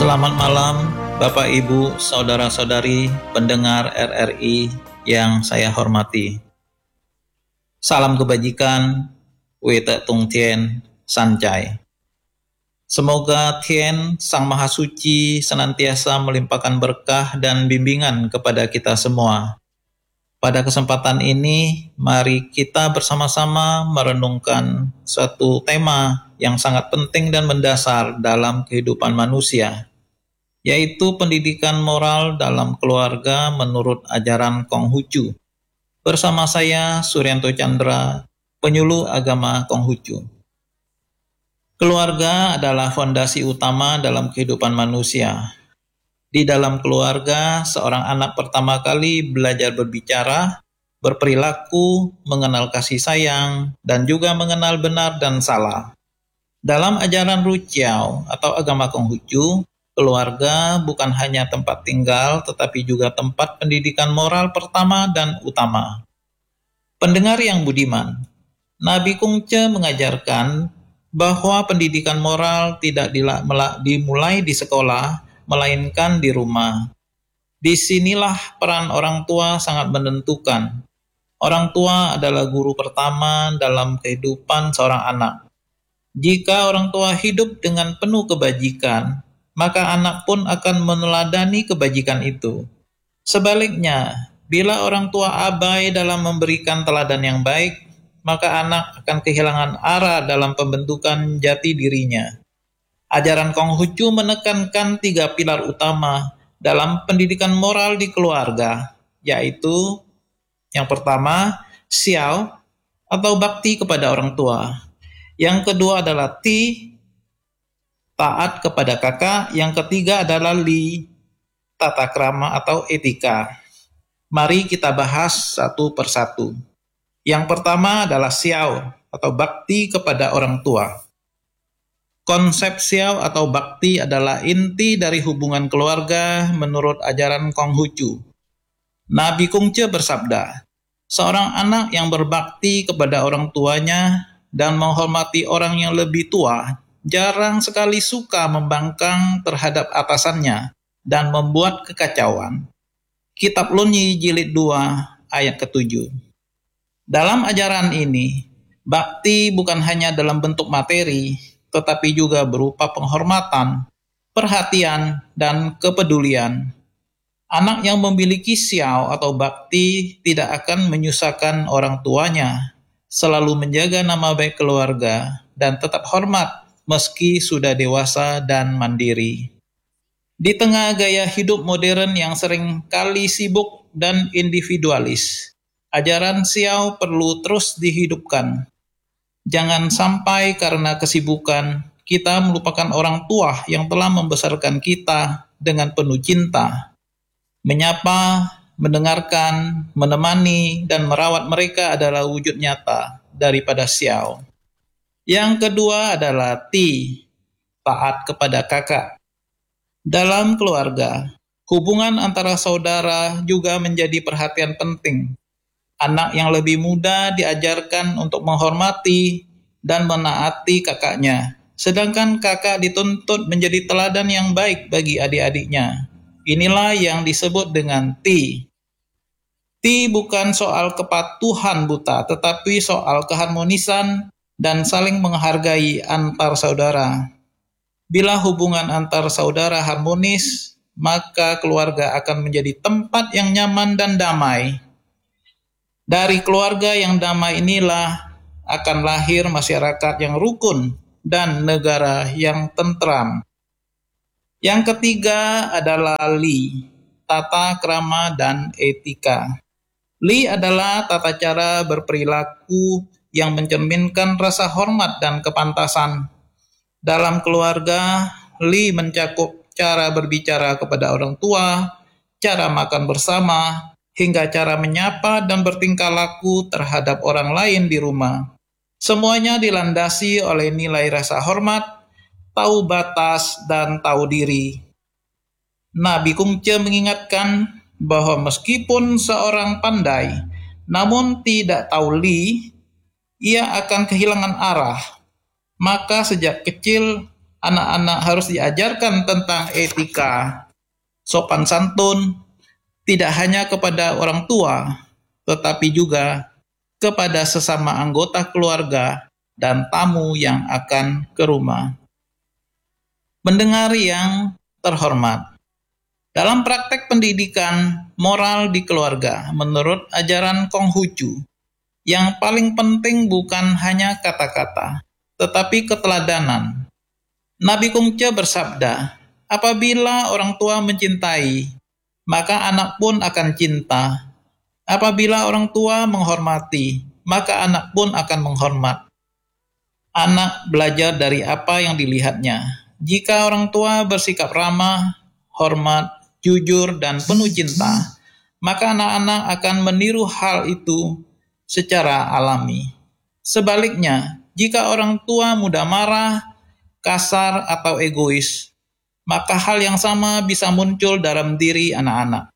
Selamat malam, Bapak, Ibu, Saudara-saudari, pendengar RRI yang saya hormati. Salam kebajikan, Wete Tung Tien, Sancai. Semoga Tien, Sang Maha Suci, senantiasa melimpahkan berkah dan bimbingan kepada kita semua. Pada kesempatan ini, mari kita bersama-sama merenungkan suatu tema yang sangat penting dan mendasar dalam kehidupan manusia, yaitu pendidikan moral dalam keluarga menurut ajaran Konghucu. Bersama saya, Suryanto Chandra, penyuluh agama Konghucu. Keluarga adalah fondasi utama dalam kehidupan manusia. Di dalam keluarga, seorang anak pertama kali belajar berbicara, berperilaku, mengenal kasih sayang, dan juga mengenal benar dan salah. Dalam ajaran Ruciao atau agama Konghucu, keluarga bukan hanya tempat tinggal, tetapi juga tempat pendidikan moral pertama dan utama. Pendengar yang budiman, Nabi Kongce mengajarkan bahwa pendidikan moral tidak dimulai di sekolah, melainkan di rumah. Disinilah peran orang tua sangat menentukan. Orang tua adalah guru pertama dalam kehidupan seorang anak. Jika orang tua hidup dengan penuh kebajikan, maka anak pun akan meneladani kebajikan itu. Sebaliknya, bila orang tua abai dalam memberikan teladan yang baik, maka anak akan kehilangan arah dalam pembentukan jati dirinya. Ajaran Konghucu menekankan 3 pilar utama dalam pendidikan moral di keluarga, yaitu yang pertama, xiao atau bakti kepada orang tua. Yang kedua adalah ti, taat kepada kakak. Yang ketiga adalah li, tata krama atau etika. Mari kita bahas satu persatu. Yang pertama adalah xiao atau bakti kepada orang tua. Konsep xiao atau bakti adalah inti dari hubungan keluarga menurut ajaran Konghucu. Nabi Kongce bersabda, seorang anak yang berbakti kepada orang tuanya dan menghormati orang yang lebih tua jarang sekali suka membangkang terhadap atasannya dan membuat kekacauan. Kitab Lunyi jilid 2 ayat ke-7. Dalam ajaran ini, bakti bukan hanya dalam bentuk materi, tetapi juga berupa penghormatan, perhatian, dan kepedulian. Anak yang memiliki xiao atau bakti tidak akan menyusahkan orang tuanya, selalu menjaga nama baik keluarga, dan tetap hormat meski sudah dewasa dan mandiri. Di tengah gaya hidup modern yang sering kali sibuk dan individualis, ajaran xiao perlu terus dihidupkan. Jangan sampai karena kesibukan kita melupakan orang tua yang telah membesarkan kita dengan penuh cinta. Menyapa, mendengarkan, menemani, dan merawat mereka adalah wujud nyata daripada xiao. Yang kedua adalah ti, taat kepada kakak. Dalam keluarga, hubungan antara saudara juga menjadi perhatian penting. Anak yang lebih muda diajarkan untuk menghormati dan menaati kakaknya, sedangkan kakak dituntut menjadi teladan yang baik bagi adik-adiknya. Inilah yang disebut dengan ti. Ti bukan soal kepatuhan buta, tetapi soal keharmonisan dan saling menghargai antar saudara. Bila hubungan antar saudara harmonis, maka keluarga akan menjadi tempat yang nyaman dan damai. Dari keluarga yang damai inilah akan lahir masyarakat yang rukun dan negara yang tentram. Yang ketiga adalah li, tata krama dan etika. Li adalah tata cara berperilaku yang mencerminkan rasa hormat dan kepantasan. Dalam keluarga, li mencakup cara berbicara kepada orang tua, cara makan bersama, hingga cara menyapa dan bertingkah laku terhadap orang lain di rumah. Semuanya dilandasi oleh nilai rasa hormat, tahu batas, dan tahu diri. Nabi Kongce mengingatkan bahwa meskipun seorang pandai, namun tidak tahu li, ia akan kehilangan arah. Maka sejak kecil, Anak-anak harus diajarkan tentang etika, sopan santun, tidak hanya kepada orang tua, tetapi juga kepada sesama anggota keluarga dan tamu yang akan ke rumah. Mendengar yang terhormat, dalam praktek pendidikan moral di keluarga, menurut ajaran Konghucu, yang paling penting bukan hanya kata-kata, tetapi keteladanan. Nabi Kongce bersabda, apabila orang tua mencintai, maka anak pun akan cinta. Apabila orang tua menghormati, maka anak pun akan menghormat. Anak belajar dari apa yang dilihatnya. Jika orang tua bersikap ramah, hormat, jujur, dan penuh cinta, maka anak-anak akan meniru hal itu secara alami. Sebaliknya, jika orang tua mudah marah, kasar, atau egois, maka hal yang sama bisa muncul dalam diri anak-anak.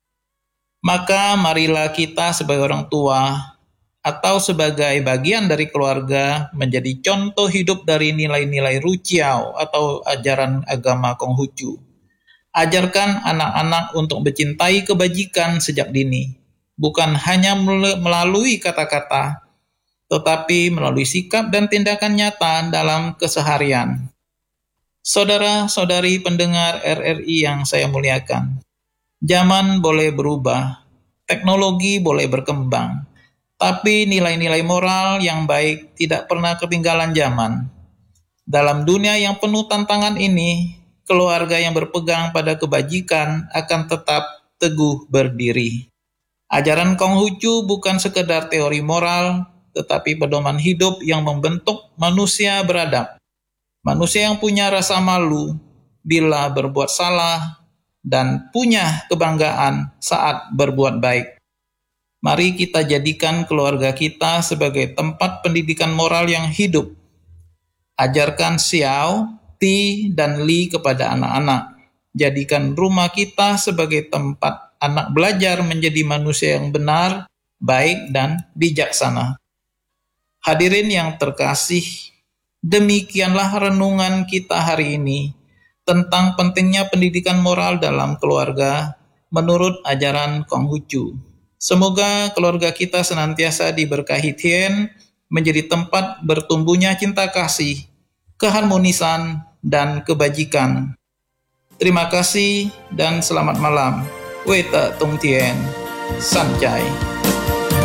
Maka marilah kita sebagai orang tua atau sebagai bagian dari keluarga menjadi contoh hidup dari nilai-nilai Ruciao atau ajaran agama Konghucu. Ajarkan anak-anak untuk mencintai kebajikan sejak dini, bukan hanya melalui kata-kata, tetapi melalui sikap dan tindakan nyata dalam keseharian. Saudara-saudari pendengar RRI yang saya muliakan, zaman boleh berubah, teknologi boleh berkembang, tapi nilai-nilai moral yang baik tidak pernah ketinggalan zaman. Dalam dunia yang penuh tantangan ini, keluarga yang berpegang pada kebajikan akan tetap teguh berdiri. Ajaran Konghucu bukan sekedar teori moral, tetapi pedoman hidup yang membentuk manusia beradab. Manusia yang punya rasa malu bila berbuat salah dan punya kebanggaan saat berbuat baik. Mari kita jadikan keluarga kita sebagai tempat pendidikan moral yang hidup. Ajarkan Xiao, Ti, dan Li kepada anak-anak. Jadikan rumah kita sebagai tempat anak belajar menjadi manusia yang benar, baik, dan bijaksana. Hadirin yang terkasih, demikianlah renungan kita hari ini tentang pentingnya pendidikan moral dalam keluarga menurut ajaran Konghucu. Semoga keluarga kita senantiasa diberkahi Tien, menjadi tempat bertumbuhnya cinta kasih, keharmonisan, dan kebajikan. Terima kasih dan selamat malam. Wei Te Tung Tien, San Chai.